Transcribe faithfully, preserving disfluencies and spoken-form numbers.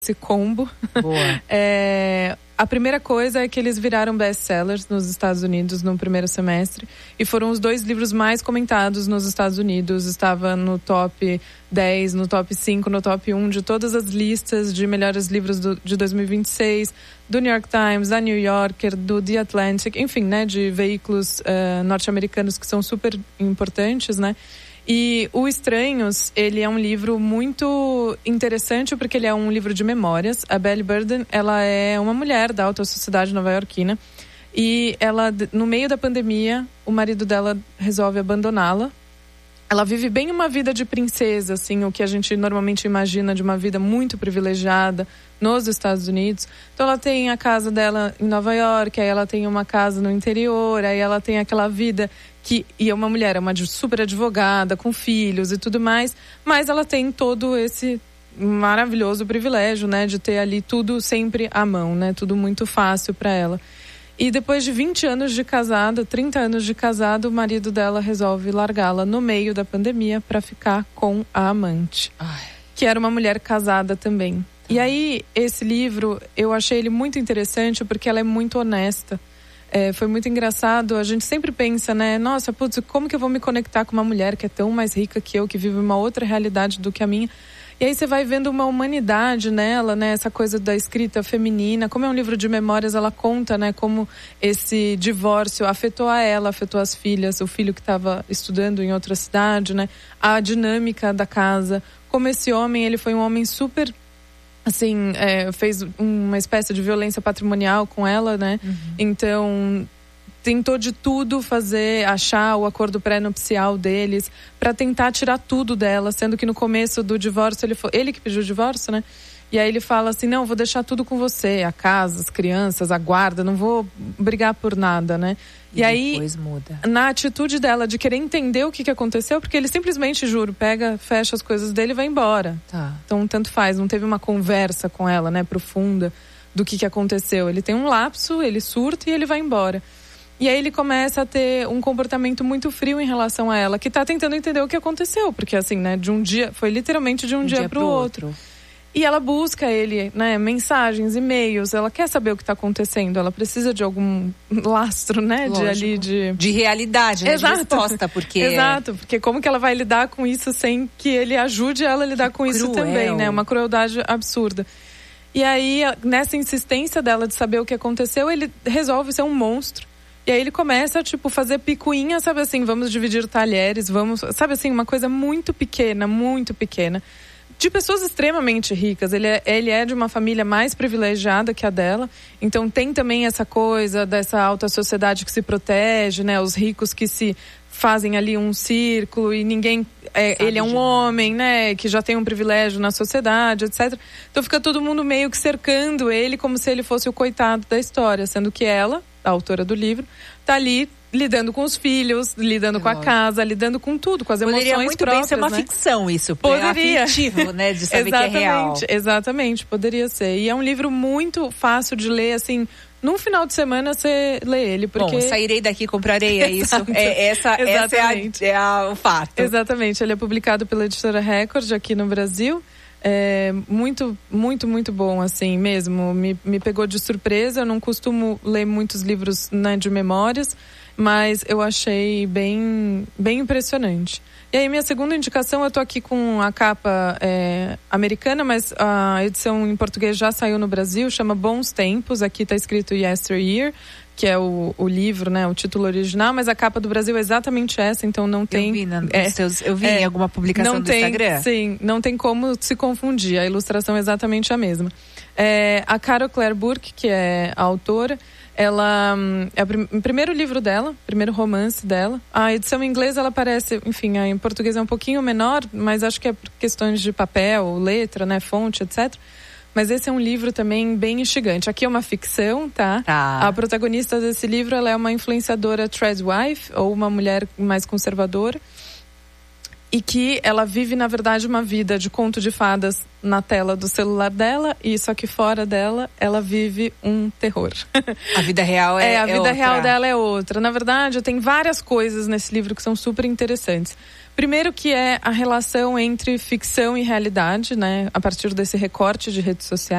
esse combo. Boa. é, a primeira coisa é que eles viraram best-sellers nos Estados Unidos no primeiro semestre e foram os dois livros mais comentados nos Estados Unidos. Estava no top dez, no top cinco, no top um de todas as listas de melhores livros do, de dois mil e vinte e seis, do New York Times, da New Yorker, do The Atlantic, enfim, né, de veículos uh, norte-americanos que são super importantes, né? E O Estranhos, ele é um livro muito interessante porque ele é um livro de memórias. A Belle Burden, ela é uma mulher da alta sociedade nova-iorquina e ela, no meio da pandemia, o marido dela resolve abandoná-la. Ela vive bem uma vida de princesa, assim, o que a gente normalmente imagina de uma vida muito privilegiada nos Estados Unidos. Então ela tem a casa dela em Nova York, aí ela tem uma casa no interior, aí ela tem aquela vida que, e é uma mulher, é uma super advogada, com filhos e tudo mais, mas ela tem todo esse maravilhoso privilégio, né, de ter ali tudo sempre à mão, né, tudo muito fácil para ela. E depois de vinte anos de casada, trinta anos de casado, o marido dela resolve largá-la no meio da pandemia para ficar com a amante, Ai. que era uma mulher casada também. E aí, esse livro, eu achei ele muito interessante porque ela é muito honesta. É, foi muito engraçado, a gente sempre pensa, né? Nossa, putz, como que eu vou me conectar com uma mulher que é tão mais rica que eu, que vive uma outra realidade do que a minha? E aí você vai vendo uma humanidade nela, né? Essa coisa da escrita feminina. Como é um livro de memórias, ela conta, né? Como esse divórcio afetou a ela, afetou as filhas, o filho que estava estudando em outra cidade, né? A dinâmica da casa. Como esse homem, ele foi um homem super... assim, é, fez uma espécie de violência patrimonial com ela, né? Uhum. Então, tentou de tudo fazer, achar o acordo pré-nupcial deles para tentar tirar tudo dela, sendo que no começo do divórcio, ele, foi, ele que pediu o divórcio, né? E aí ele fala assim, não, vou deixar tudo com você, a casa, as crianças, a guarda, não vou brigar por nada, né? E, e aí, depois muda. Na atitude dela de querer entender o que, que aconteceu, porque ele simplesmente, juro, pega, fecha as coisas dele e vai embora. Tá. Então, tanto faz, não teve uma conversa com ela, né, profunda do que, que aconteceu. Ele tem um lapso, ele surta e ele vai embora. E aí ele começa a ter um comportamento muito frio em relação a ela, que tá tentando entender o que aconteceu, porque assim, né, de um dia, foi literalmente de um, um dia, dia pro, pro outro. outro. E ela busca ele, né, mensagens, e-mails, ela quer saber o que está acontecendo, ela precisa de algum lastro, né, Lógico. de ali de de realidade, né, Exato. de resposta, porque Exato, porque como que ela vai lidar com isso sem que ele ajude ela a lidar que com isso cruel. também, né, uma crueldade absurda. E aí, nessa insistência dela de saber o que aconteceu, ele resolve ser um monstro. E aí ele começa, tipo, fazer picuinha, sabe assim, vamos dividir talheres, vamos, sabe assim, uma coisa muito pequena, muito pequena. De pessoas extremamente ricas. Ele é, ele é de uma família mais privilegiada que a dela. Então tem também essa coisa dessa alta sociedade que se protege, né? Os ricos que se fazem ali um círculo e ninguém... É, ele é um homem, né? Que já tem um privilégio na sociedade, etcétera. Então fica todo mundo meio que cercando ele como se ele fosse o coitado da história. Sendo que ela, a autora do livro, tá ali lidando com os filhos, lidando é com lógico. a casa, lidando com tudo, com as emoções Poderia muito próprias, bem ser uma né? ficção isso, poderia. aflitivo, né, de saber que é real. Exatamente, poderia ser. E é um livro muito fácil de ler, assim, num final de semana você lê ele, porque... Bom, sairei daqui, comprarei, é isso? É, essa essa é, a, é a, o fato. Exatamente, ele é publicado pela editora Record aqui no Brasil. É muito, muito, muito bom, assim, mesmo. Me, me pegou de surpresa. Eu não costumo ler muitos livros, né, de memórias, mas eu achei bem, bem impressionante. E aí, minha segunda indicação, eu tô aqui com a capa é, americana, mas a edição em português já saiu no Brasil, chama Bons Tempos. Aqui tá escrito Yesteryear, que é o, o livro, né, o título original, mas a capa do Brasil é exatamente essa, então não tem... Eu vi, na, é, seus, eu vi é, em alguma publicação não do tem, Instagram. Sim, não tem como se confundir, a ilustração é exatamente a mesma. É, a Carol Claire Burke, que é a autora, ela é o primeiro livro dela, primeiro romance dela. A edição em inglês, ela parece, enfim, em português é um pouquinho menor, mas acho que é por questões de papel, letra, né, fonte, etcétera. Mas esse é um livro também bem instigante. Aqui é uma ficção, tá? Tá. A protagonista desse livro, ela é uma influenciadora tradwife, ou uma mulher mais conservadora. E que ela vive, na verdade, uma vida de conto de fadas na tela do celular dela, e só que fora dela, ela vive um terror. A vida real é, é a é vida outra. real dela é outra. Na verdade, tem várias coisas nesse livro que são super interessantes. Primeiro que é a relação entre ficção e realidade, né? A partir desse recorte de redes sociais.